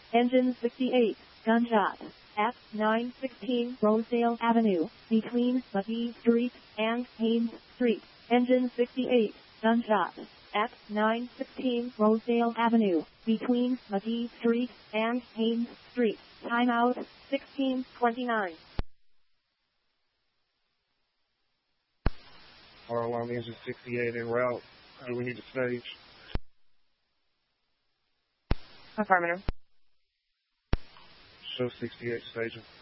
Engine 68, gunshot. At 916 Rosedale Avenue, between McGee Street and Haynes Street. Engine 68, gunshot. At 916 Rosedale Avenue, between McGee Street and Haynes Street. Timeout 1629. Fire alarm engine 68 en route. How do we need to stage? Affirmative. Show 68 staging.